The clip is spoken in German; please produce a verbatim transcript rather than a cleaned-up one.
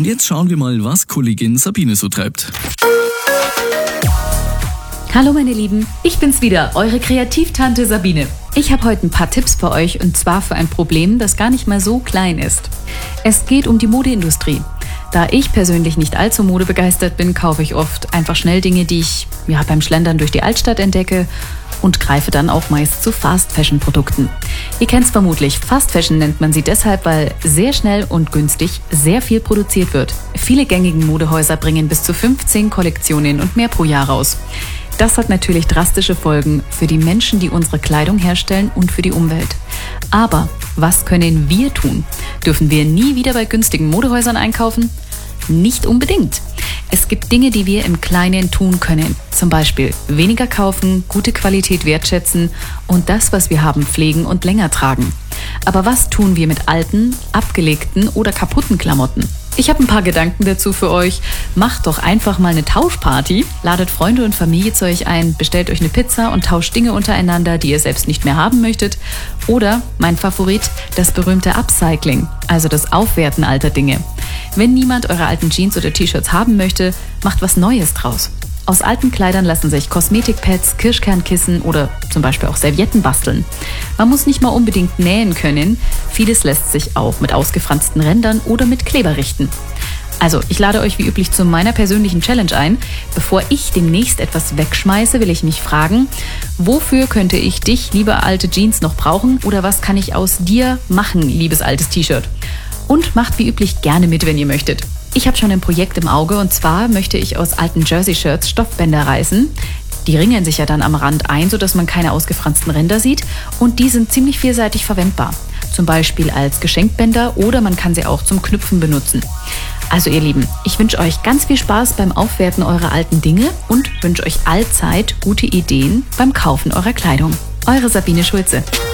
Und jetzt schauen wir mal, was Kollegin Sabine so treibt. Hallo meine Lieben, ich bin's wieder, eure Kreativtante Sabine. Ich habe heute ein paar Tipps für euch und zwar für ein Problem, das gar nicht mal so klein ist. Es geht um die Modeindustrie. Da ich persönlich nicht allzu modebegeistert bin, kaufe ich oft einfach schnell Dinge, die ich ja, beim Schlendern durch die Altstadt entdecke und greife dann auch meist zu Fast-Fashion-Produkten. Ihr kennt's vermutlich, Fast-Fashion nennt man sie deshalb, weil sehr schnell und günstig sehr viel produziert wird. Viele gängigen Modehäuser bringen bis zu fünfzehn Kollektionen und mehr pro Jahr raus. Das hat natürlich drastische Folgen für die Menschen, die unsere Kleidung herstellen und für die Umwelt. Aber was können wir tun? Dürfen wir nie wieder bei günstigen Modehäusern einkaufen? Nicht unbedingt. Es gibt Dinge, die wir im Kleinen tun können. Zum Beispiel weniger kaufen, gute Qualität wertschätzen und das, was wir haben, pflegen und länger tragen. Aber was tun wir mit alten, abgelegten oder kaputten Klamotten? Ich habe ein paar Gedanken dazu für euch. Macht doch einfach mal eine Tauschparty. Ladet Freunde und Familie zu euch ein, bestellt euch eine Pizza und tauscht Dinge untereinander, die ihr selbst nicht mehr haben möchtet. Oder, mein Favorit, das berühmte Upcycling, also das Aufwerten alter Dinge. Wenn niemand eure alten Jeans oder T-Shirts haben möchte, macht was Neues draus. Aus alten Kleidern lassen sich Kosmetikpads, Kirschkernkissen oder zum Beispiel auch Servietten basteln. Man muss nicht mal unbedingt nähen können, vieles lässt sich auch mit ausgefransten Rändern oder mit Kleber richten. Also, ich lade euch wie üblich zu meiner persönlichen Challenge ein. Bevor ich demnächst etwas wegschmeiße, will ich mich fragen, wofür könnte ich dich, liebe alte Jeans, noch brauchen oder was kann ich aus dir machen, liebes altes T-Shirt? Und macht wie üblich gerne mit, wenn ihr möchtet. Ich habe schon ein Projekt im Auge und zwar möchte ich aus alten Jersey-Shirts Stoffbänder reißen. Die ringeln sich ja dann am Rand ein, sodass man keine ausgefransten Ränder sieht und die sind ziemlich vielseitig verwendbar. Zum Beispiel als Geschenkbänder oder man kann sie auch zum Knüpfen benutzen. Also ihr Lieben, ich wünsche euch ganz viel Spaß beim Aufwerten eurer alten Dinge und wünsche euch allzeit gute Ideen beim Kaufen eurer Kleidung. Eure Sabine Schulze.